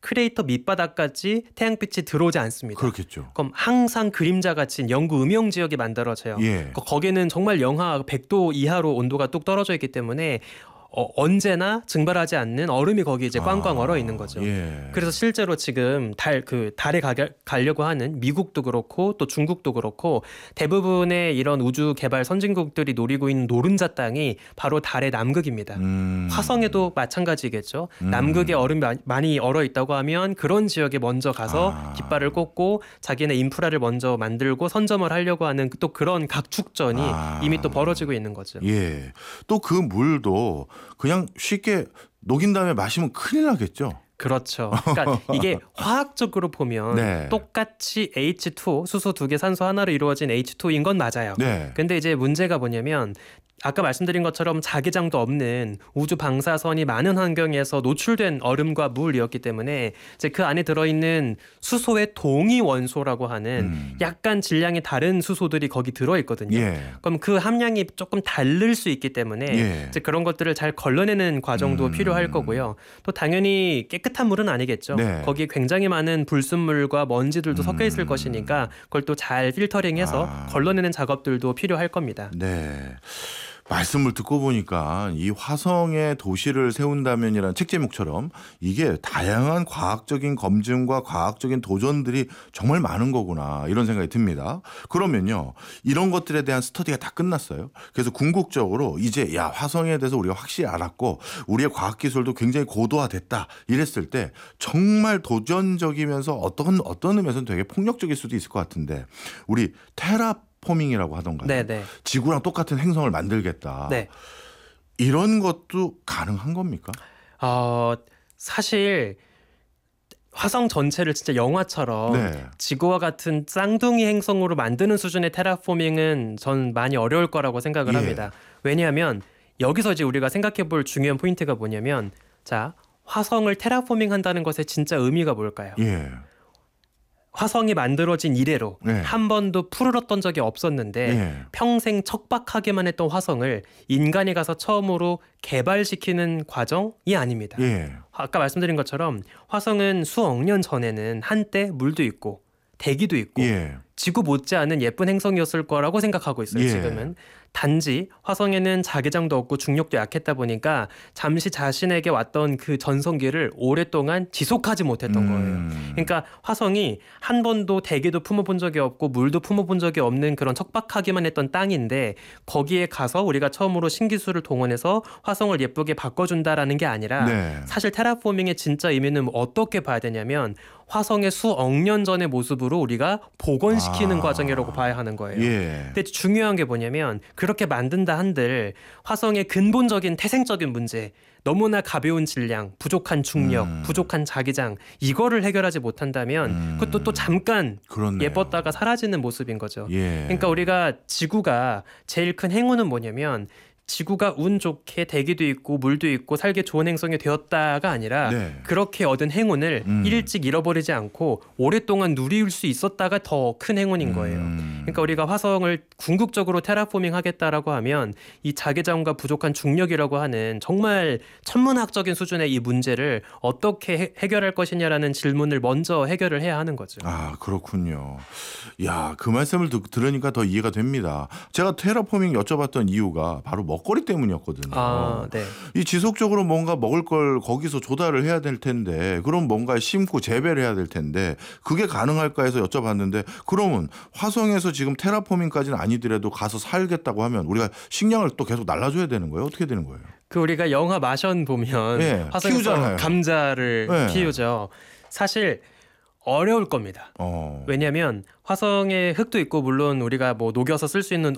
크레이터 밑바닥까지 태양빛이 들어오지 않습니다. 그렇겠죠. 그럼 항상 그림자 같은 영구 음영 지역이 만들어져요. 예. 거기는 정말 영하 100도 이하로 온도가 뚝 떨어져 있기 때문에 언제나 증발하지 않는 얼음이 거기 이제 꽝꽝 얼어 있는 거죠. 예. 그래서 실제로 지금 달에 가려고 하는 미국도 그렇고 또 중국도 그렇고 대부분의 이런 우주 개발 선진국들이 노리고 있는 노른자 땅이 바로 달의 남극입니다. 화성에도 마찬가지겠죠. 남극에 얼음이 많이 얼어 있다고 하면 그런 지역에 먼저 가서 깃발을 꽂고 자기네 인프라를 먼저 만들고 선점을 하려고 하는 또 그런 각축전이 이미 또 벌어지고 있는 거죠. 예. 또 그 물도 그냥 쉽게 녹인 다음에 마시면 큰일 나겠죠. 그렇죠. 그러니까 이게 화학적으로 보면 네. 똑같이 H2 수소 2개 산소 하나로 이루어진 H2인 건 맞아요. 네. 근데 이제 문제가 뭐냐면 아까 말씀드린 것처럼 자기장도 없는 우주 방사선이 많은 환경에서 노출된 얼음과 물이었기 때문에 이제 그 안에 들어있는 수소의 동위 원소라고 하는 약간 질량이 다른 수소들이 거기 들어있거든요. 예. 그럼 그 함량이 조금 다를 수 있기 때문에 예. 이제 그런 것들을 잘 걸러내는 과정도 필요할 거고요. 또 당연히 깨끗한 물은 아니겠죠. 네. 거기에 굉장히 많은 불순물과 먼지들도 섞여 있을 것이니까 그걸 또 잘 필터링해서 걸러내는 작업들도 필요할 겁니다. 네. 말씀을 듣고 보니까 이 화성에 도시를 세운다면이라는 책 제목처럼 이게 다양한 과학적인 검증과 과학적인 도전들이 정말 많은 거구나 이런 생각이 듭니다. 그러면요. 이런 것들에 대한 스터디가 다 끝났어요. 그래서 궁극적으로 이제 화성에 대해서 우리가 확실히 알았고 우리의 과학기술도 굉장히 고도화됐다 이랬을 때 정말 도전적이면서 어떤 의미에서는 되게 폭력적일 수도 있을 것 같은데 우리 테라포밍이라고 하던가요? 네네. 지구랑 똑같은 행성을 만들겠다. 네. 이런 것도 가능한 겁니까? 사실 화성 전체를 진짜 영화처럼 네. 지구와 같은 쌍둥이 행성으로 만드는 수준의 테라포밍은 전 많이 어려울 거라고 생각을 합니다. 왜냐하면 여기서 이제 우리가 생각해 볼 중요한 포인트가 뭐냐면 자, 화성을 테라포밍 한다는 것의 진짜 의미가 뭘까요? 예. 화성이 만들어진 이래로 네. 한 번도 풀었던 적이 없었는데 예. 평생 척박하게만 했던 화성을 인간이 가서 처음으로 개발시키는 과정이 아닙니다. 예. 아까 말씀드린 것처럼 화성은 수억 년 전에는 한때 물도 있고 대기도 있고 예. 지구 못지않은 예쁜 행성이었을 거라고 생각하고 있어요. 예. 지금은. 단지 화성에는 자기장도 없고 중력도 약했다 보니까 잠시 자신에게 왔던 그 전성기를 오랫동안 지속하지 못했던 거예요. 그러니까 화성이 한 번도 대기도 품어본 적이 없고 물도 품어본 적이 없는 그런 척박하기만 했던 땅인데 거기에 가서 우리가 처음으로 신기술을 동원해서 화성을 예쁘게 바꿔준다라는 게 아니라 네. 사실 테라포밍의 진짜 의미는 어떻게 봐야 되냐면 화성의 수억 년 전의 모습으로 우리가 복원시키는 과정이라고 봐야 하는 거예요. 예. 근데 중요한 게 뭐냐면 그렇게 만든다 한들 화성의 근본적인 태생적인 문제, 너무나 가벼운 질량, 부족한 중력, 부족한 자기장 이거를 해결하지 못한다면 그것도 또 잠깐 그렇네요. 예뻤다가 사라지는 모습인 거죠. 예. 그러니까 우리가 지구가 제일 큰 행운은 뭐냐면 지구가 운 좋게 대기도 있고 물도 있고 살기 좋은 행성이 되었다가 아니라 네. 그렇게 얻은 행운을 일찍 잃어버리지 않고 오랫동안 누릴 수 있었다가 더 큰 행운인 거예요. 그러니까 우리가 화성을 궁극적으로 테라포밍 하겠다라고 하면 이 자기장과 부족한 중력이라고 하는 정말 천문학적인 수준의 이 문제를 어떻게 해결할 것이냐라는 질문을 먼저 해결을 해야 하는 거죠. 그렇군요. 야, 그 말씀을 들으니까 더 이해가 됩니다. 제가 테라포밍 여쭤봤던 이유가 바로 먹거리 때문이었거든요. 네. 이 지속적으로 뭔가 먹을 걸 거기서 조달을 해야 될 텐데 그럼 뭔가 심고 재배를 해야 될 텐데 그게 가능할까 해서 여쭤봤는데 그러면 화성에서 지금 테라포밍까지는 아니더라도 가서 살겠다고 하면 우리가 식량을 또 계속 날라줘야 되는 거예요? 어떻게 되는 거예요? 그 우리가 영화 마션 보면 화성에서 키우잖아요. 감자를 키우죠. 사실 어려울 겁니다. 왜냐하면 화성에 흙도 있고 물론 우리가 뭐 녹여서 쓸 수 있는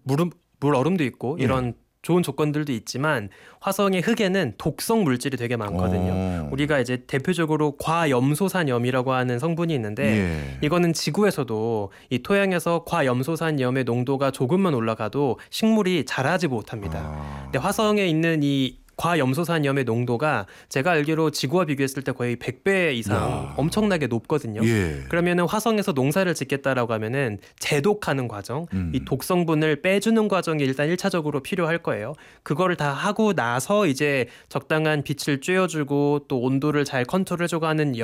물 얼음도 있고 이런 좋은 조건들도 있지만 화성의 흙에는 독성 물질이 되게 많거든요. 우리가 이제 대표적으로 과염소산염이라고 하는 성분이 있는데 이거는 지구에서도 이 토양에서 과염소산염의 농도가 조금만 올라가도 식물이 자라지 못합니다. 근데 화성에 있는 이 과염소산염의 농도가 제가 알기로 지구와 비교했을 때 거의 100배 이상 엄청나게 높거든요. 그러면은 화성에서 농사를 짓겠다라고 하면은 재독하는 과정, 이 독성분을 빼주는 과정이 일단 1차적으로 필요할 거예요. 그거를 다 하고 나서 이제 적당한 빛을 쬐어주고 또 온도를 잘 컨트롤해주고 하는